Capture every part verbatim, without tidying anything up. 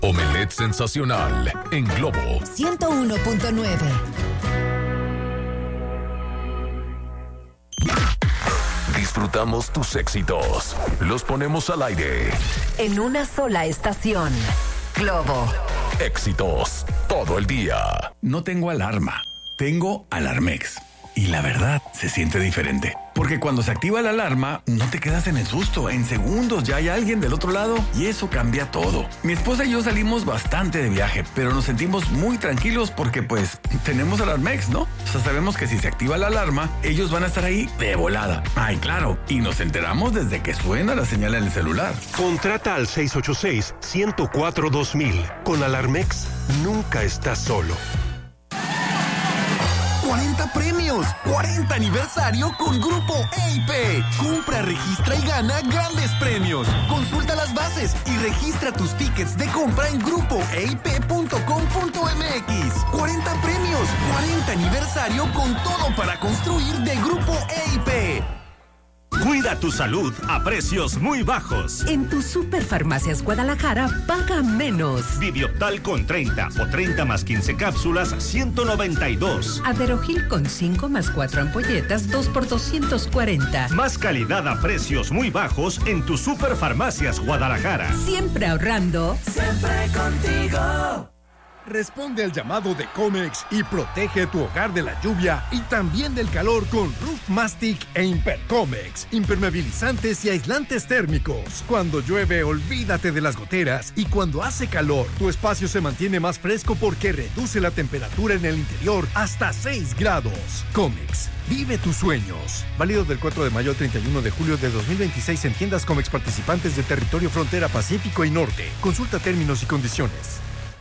Omelette sensacional en Globo ciento uno punto nueve. Disfrutamos tus éxitos. Los ponemos al aire. En una sola estación. Globo. Éxitos todo el día. No tengo alarma. Tengo Alarmex. Y la verdad, se siente diferente. Porque cuando se activa la alarma, no te quedas en el susto. En segundos ya hay alguien del otro lado y eso cambia todo. Mi esposa y yo salimos bastante de viaje, pero nos sentimos muy tranquilos porque pues tenemos Alarmex, ¿no? O sea, sabemos que si se activa la alarma, ellos van a estar ahí de volada. Ay, claro. Y nos enteramos desde que suena la señal en el celular. Contrata al seis ocho seis, uno cero cuatro, dos mil. Con Alarmex, nunca estás solo. cuarenta premios, cuarenta aniversario con Grupo A I P. Compra, registra y gana grandes premios. Consulta las bases y registra tus tickets de compra en grupo a i p punto com punto m x. cuarenta premios, cuarenta aniversario con todo para construir de Grupo A I P. Cuida tu salud a precios muy bajos. En tu Superfarmacias Guadalajara, paga menos. Vivioptal con treinta o treinta más quince cápsulas, ciento noventa y dos. Aderogil con cinco más cuatro ampolletas, dos por doscientos cuarenta. Más calidad a precios muy bajos en tu Superfarmacias Guadalajara. Siempre ahorrando. Siempre contigo. Responde al llamado de Comex y protege tu hogar de la lluvia y también del calor con Roof Mastic e Impercomex, impermeabilizantes y aislantes térmicos. Cuando llueve, olvídate de las goteras, y cuando hace calor, tu espacio se mantiene más fresco porque reduce la temperatura en el interior hasta seis grados. Comex, vive tus sueños. Válido del cuatro de mayo al treinta y uno de julio de dos mil veintiséis en tiendas Comex participantes de territorio frontera Pacífico y Norte. Consulta términos y condiciones.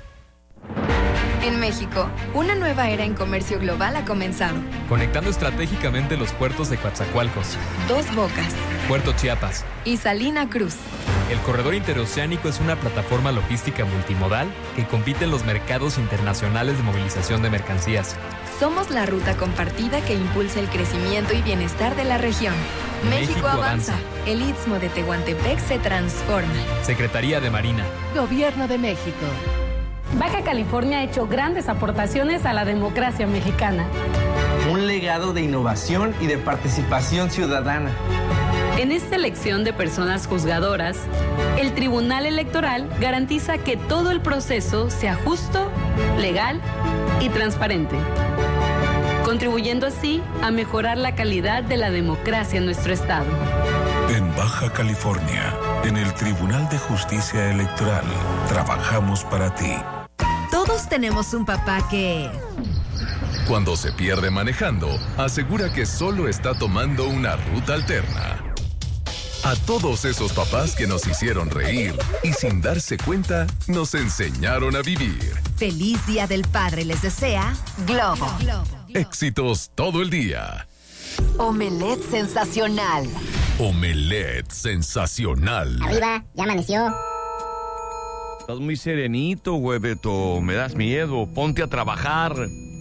En México, una nueva era en comercio global ha comenzado. Conectando estratégicamente los puertos de Coatzacoalcos, Dos Bocas Puerto Chiapas y Salina Cruz. El corredor interoceánico es una plataforma logística multimodal que compite en los mercados internacionales de movilización de mercancías. Somos la ruta compartida que impulsa el crecimiento y bienestar de la región. México, México avanza. avanza. El Istmo de Tehuantepec se transforma. Secretaría de Marina. Gobierno de México. Baja California ha hecho grandes aportaciones a la democracia mexicana. Un legado de innovación y de participación ciudadana. En esta elección de personas juzgadoras, el Tribunal Electoral garantiza que todo el proceso sea justo, legal y transparente, contribuyendo así a mejorar la calidad de la democracia en nuestro estado. En Baja California, en el Tribunal de Justicia Electoral, trabajamos para ti. Todos tenemos un papá que... Cuando se pierde manejando, asegura que solo está tomando una ruta alterna. A todos esos papás que nos hicieron reír y sin darse cuenta, nos enseñaron a vivir. Feliz Día del Padre les desea Globo. Éxitos todo el día. Omelette sensacional. Omelette sensacional. Arriba, ya amaneció. Estás muy serenito, hueveto. Me das miedo. Ponte a trabajar.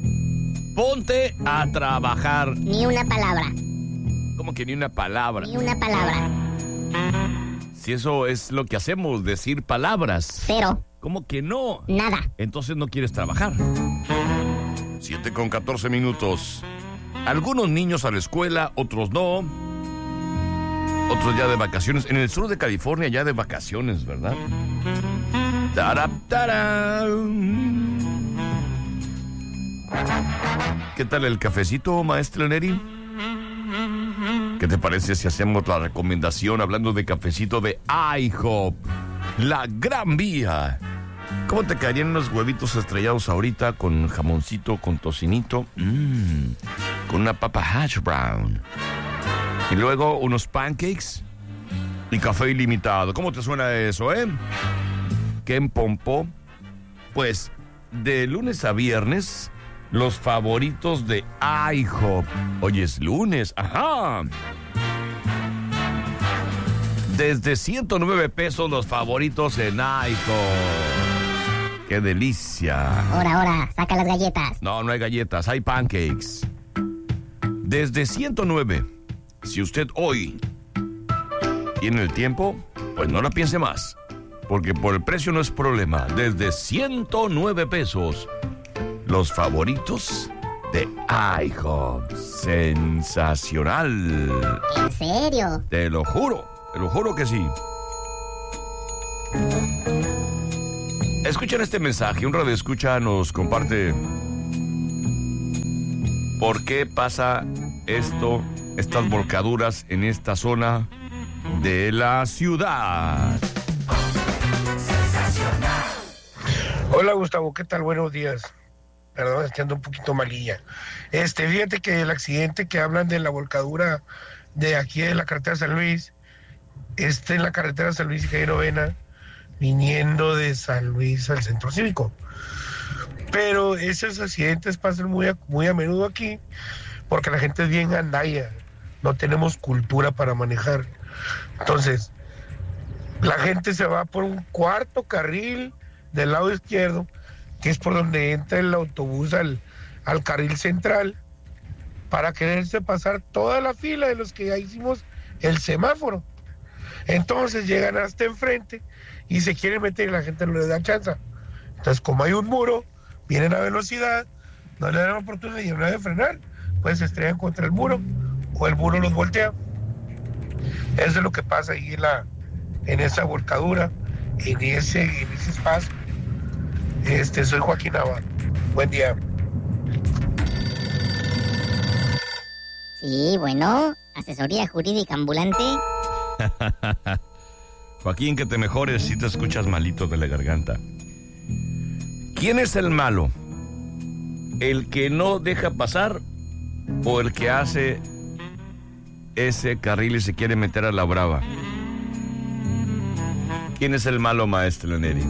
Ponte a trabajar. Ni una palabra. ¿Cómo que ni una palabra? Ni una palabra. Si eso es lo que hacemos, decir palabras. Cero. ¿Cómo que no? Nada. Entonces no quieres trabajar. Siete con catorce minutos. Algunos niños a la escuela, otros no. Otros ya de vacaciones. En el sur de California ya de vacaciones, ¿verdad? Tarap, tarán. ¿Qué tal el cafecito, maestra Neri? ¿Qué te parece si hacemos la recomendación hablando de cafecito de IHOP? La Gran Vía. ¿Cómo te caerían unos huevitos estrellados ahorita con jamoncito, con tocinito? Mmm, con una papa hash brown. Y luego unos pancakes y café ilimitado. ¿Cómo te suena eso, eh? ¿Qué empompó? Pues, de lunes a viernes, los favoritos de IHOP. Hoy es lunes, ajá. Desde ciento nueve pesos los favoritos en IHOP. ¡Qué delicia! Ahora, ahora, saca las galletas. No, no hay galletas, hay pancakes. Desde ciento nueve. Si usted hoy tiene el tiempo, pues no la piense más. porque por el precio no es problema. Desde ciento nueve pesos. Los favoritos de IHOP. Sensacional. ¿En serio? Te lo juro, te lo juro que sí. Escuchen este mensaje. Un radioescucha nos comparte por qué pasa esto, estas volcaduras en esta zona de la ciudad. Hola Gustavo, ¿qué tal? Buenos días. Perdón, estoy ando un poquito malilla. Este, fíjate que el accidente que hablan de la volcadura de aquí de la carretera San Luis, este en la carretera San Luis y calle Novena, viniendo de San Luis al centro cívico. Pero esos accidentes pasan muy a, muy a menudo aquí, porque la gente es bien gandalla, no tenemos cultura para manejar. Entonces, la gente se va por un cuarto carril del lado izquierdo, que es por donde entra el autobús al, al carril central, para quererse pasar toda la fila de los que ya hicimos el semáforo. Entonces llegan hasta enfrente y se quieren meter y la gente no les da chance. Entonces, como hay un muro, vienen a velocidad, no le dan la oportunidad y a la hora de frenar, pues se estrellan contra el muro o el muro los voltea. Eso es lo que pasa ahí en, la, en esa volcadura, en ese, en ese espacio. Este, soy Joaquín Navarro. Buen día. Sí, bueno, asesoría jurídica ambulante. Joaquín, que te mejores si te escuchas malito de la garganta. ¿Quién es el malo? ¿El que no deja pasar o el que hace ese carril y se quiere meter a la brava? ¿Quién es el malo, maestro Neri?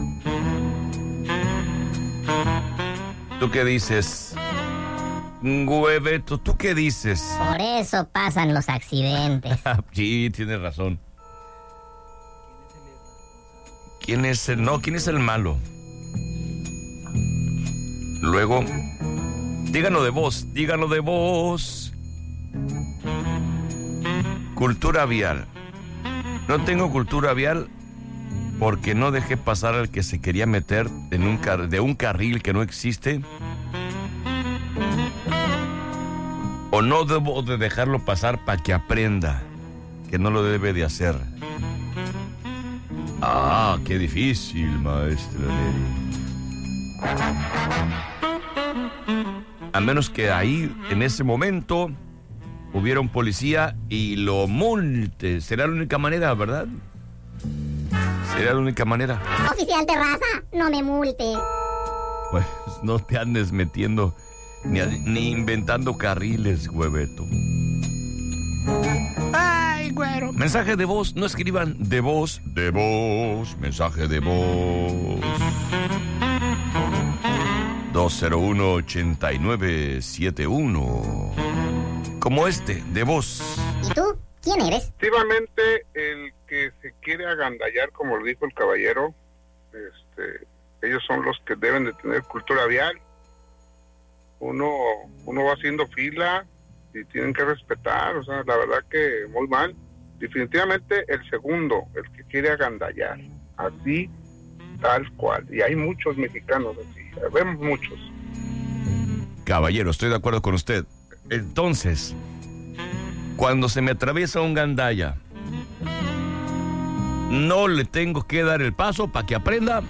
¿Tú qué dices? Hueveto, ¿tú qué dices? Por eso pasan los accidentes. Sí, tienes razón. ¿Quién es el no? ¿Quién es el malo? Luego, díganlo de voz, díganlo de voz. Cultura vial. No tengo cultura vial porque no dejé pasar al que se quería meter en un car- de un carril que no existe. O no debo de dejarlo pasar para que aprenda que no lo debe de hacer. Ah, qué difícil, maestro Neri. A menos que ahí, en ese momento, hubiera un policía y lo multe. Será la única manera, ¿verdad? Será la única manera. Oficial Terraza, no me multe. Pues no te andes metiendo ni, ni inventando carriles, hueveto. Ay, güero. Mensaje de voz, no escriban de voz, de voz, mensaje de voz. dos cero uno, ocho nueve siete uno. Como este, de voz. ¿Y tú? ¿Quién eres? Efectivamente, el que se quiere agandallar, como lo dijo el caballero, este, ellos son los que deben de tener cultura vial. Uno, uno va haciendo fila y tienen que respetar, o sea, la verdad que muy mal. Definitivamente el segundo, el que quiere agandallar, así, tal cual. Y hay muchos mexicanos así, vemos muchos. Caballero, estoy de acuerdo con usted. Entonces, cuando se me atraviesa un gandalla, ¿no le tengo que dar el paso para que aprenda?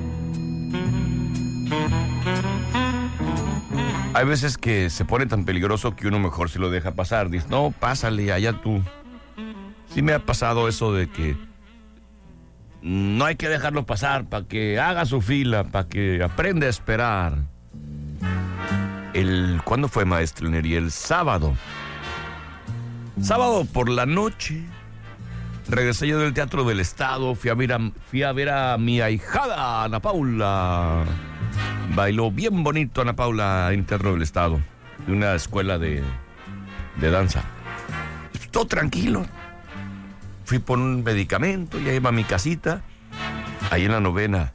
Hay veces que se pone tan peligroso que uno mejor se lo deja pasar. Dice, no, pásale, allá tú. Sí me ha pasado eso de que no hay que dejarlo pasar para que haga su fila, para que aprenda a esperar. El, ¿Cuándo fue, maestro Neri? El sábado. Sábado por la noche, regresé yo del Teatro del Estado, fui a ver a, fui a, ver a mi ahijada, Ana Paula. Bailó bien bonito Ana Paula en Teatro del Estado, de una escuela de, de danza. Todo tranquilo. Fui por un medicamento, ya iba a mi casita, ahí en la novena.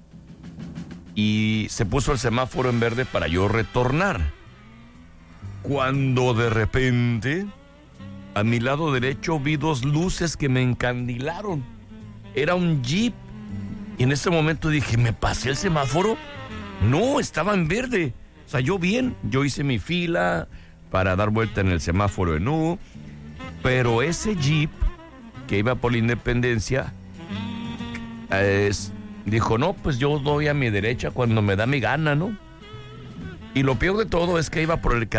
Y se puso el semáforo en verde para yo retornar. Cuando de repente, a mi lado derecho vi dos luces que me encandilaron. Era un jeep Y en ese momento dije, ¿me pasé el semáforo? No, estaba en verde. O sea, yo bien, yo hice mi fila para dar vuelta en el semáforo en U, pero ese Jeep que iba por la Independencia eh, dijo, no, pues yo doy a mi derecha cuando me da mi gana, ¿no? Y lo peor de todo es que iba por el